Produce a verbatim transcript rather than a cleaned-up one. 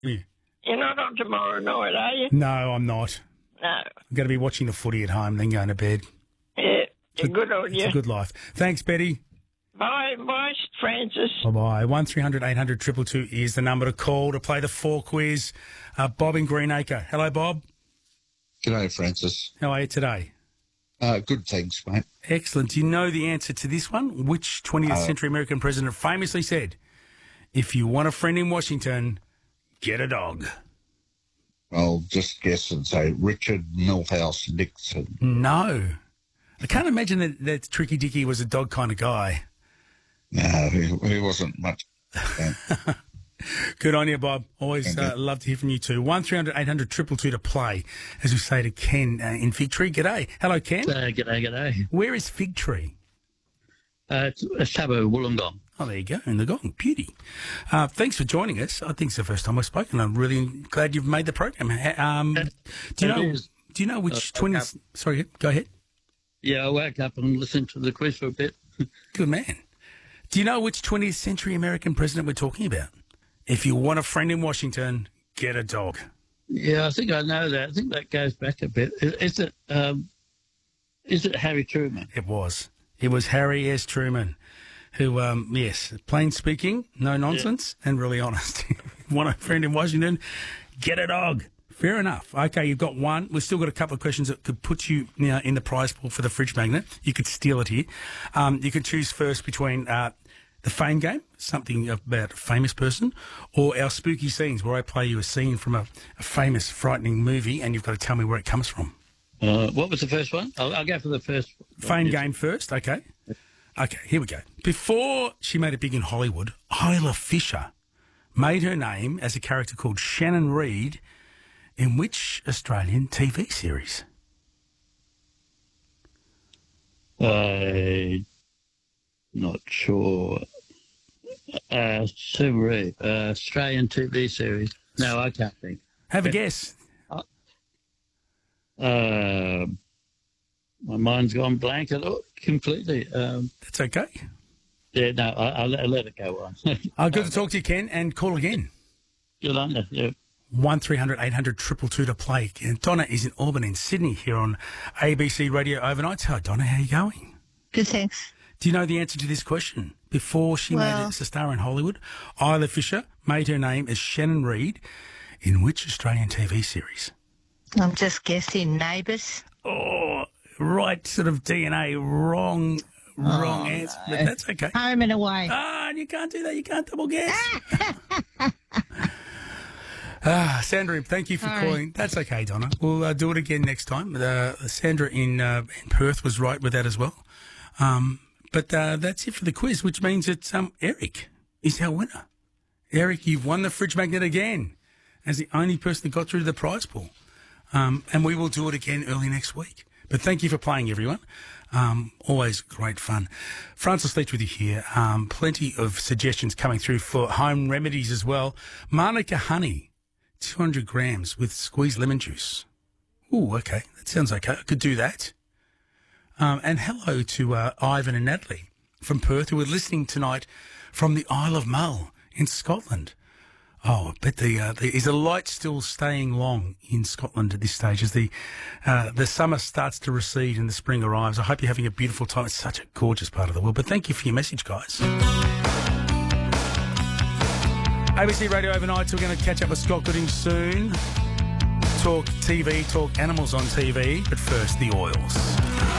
Yeah. You're not on tomorrow night, are you? No, I'm not. No. I'm going to be watching the footy at home, then going to bed. Yeah, it's good on It's you. a good life. Thanks, Betty. Bye, bye, Francis. Bye-bye. one three hundred eight hundred two two two is the number to call to play the four quiz. Uh, Bob in Greenacre. Hello, Bob. G'day, Francis. How are you today? Uh, good, thanks, mate. Excellent. Do you know the answer to this one? Which twentieth century American president famously said, if you want a friend in Washington, get a dog? I'll just guess and say Richard Milhouse Nixon. No. I can't imagine that, that Tricky Dicky was a dog kind of guy. No, he, he wasn't much. Uh, Good on you, Bob. Always uh, love to hear from you too. one three hundred eight hundred two two two to play, as we say to Ken uh, in Fig Tree. G'day. Hello, Ken. Uh, g'day, g'day. Where is Fig Tree? Uh, it's a suburb of Wollongong. Oh, there you go, in the Gong. Beauty. Uh, thanks for joining us. I think it's the first time we've spoken. I'm really glad you've made the program. Um, do you It know? is. Do you know which Uh, twentieth? Sorry, go ahead. Yeah, I woke up and listened to the quiz for a bit. Good man. Do you know which twentieth century American president we're talking about? If you want a friend in Washington, get a dog. Yeah, I think I know that. I think that goes back a bit. Is, is it? Um, is it Harry Truman? It was. It was Harry S. Truman, who, um, yes, plain speaking, no nonsense, and really honest. Want a friend in Washington, get a dog. Fair enough. Okay, you've got one. We've still got a couple of questions that could put you, you know, in the prize pool for the fridge magnet. You could steal it here. Um, you can choose first between uh, the Fame Game, something about a famous person, or our spooky scenes, where I play you a scene from a, a famous, frightening movie, and you've got to tell me where it comes from. Uh, what was the first one? I'll, I'll go for the first one. Fame Yes. Game first, okay. Okay, here we go. Before she made it big in Hollywood, Isla Fisher made her name as a character called Shannon Reed in which Australian T V series? Uh, not sure. Uh, Sue Reed, uh, Australian T V series. No, I can't think. Have a guess. Uh, my mind's gone blank at all, completely. Um, That's okay. yeah, no, I, I'll, let- I'll let it go on. I'll good to talk to you, Ken, and call again. Good on you. Yeah. one three hundred eight hundred two two two to play. And Donna is in Auburn in Sydney here on A B C Radio Overnight. Hello, Donna. How are you going? Good, thanks. Do you know the answer to this question? Before she made Well- it as a star in Hollywood, Isla Fisher made her name as Shannon Reed in which Australian T V series? I'm just guessing Neighbours. Oh, right sort of D N A, wrong, wrong Oh, answer. no. But that's okay. Home and Away. Ah, you can't do that. You can't double guess. ah, Sandra, thank you for Sorry. calling. That's okay, Donna. We'll uh, do it again next time. Uh, Sandra in, uh, in Perth was right with that as well. Um, but uh, that's it for the quiz, which means it's um, Eric is our winner. Eric, you've won the fridge magnet again as the only person that got through to the prize pool. Um, and we will do it again early next week. But thank you for playing, everyone. Um, always great fun. Francis Leach with you here. Um, plenty of suggestions coming through for home remedies as well. Manuka honey, two hundred grams with squeezed lemon juice. Ooh, okay. That sounds okay. I could do that. Um, and hello to uh, Ivan and Natalie from Perth who are listening tonight from the Isle of Mull in Scotland. Oh, I bet the, uh, the is the light still staying long in Scotland at this stage as the uh, the summer starts to recede and the spring arrives. I hope you're having a beautiful time. It's such a gorgeous part of the world. But thank you for your message, guys. A B C Radio Overnight. We're going to catch up with Scott Gooding soon. Talk T V, talk animals on T V. But first, the oils.